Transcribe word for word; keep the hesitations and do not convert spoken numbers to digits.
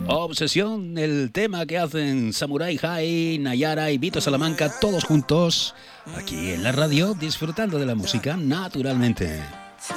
Obsesión, el tema que hacen Samurai High, Nayara y Vito Salamanca, todos juntos, aquí en la radio, disfrutando de la música naturalmente.